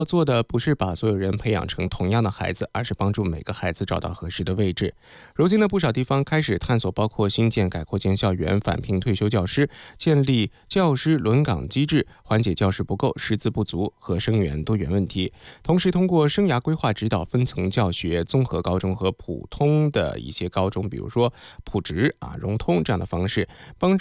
要做的不是把所有人培养成同样的孩子，而是帮助每个孩子找到合适的位置。如今呢，不少地方开始探索包括新建改扩建校园、返聘退休教师、建立教师轮岗机制，缓解教师不够、师资不足和生源多元问题。同时，通过生涯规划指导、分层教学、综合高中和普通的一些高中，比如说普职、融通这样的方式，帮助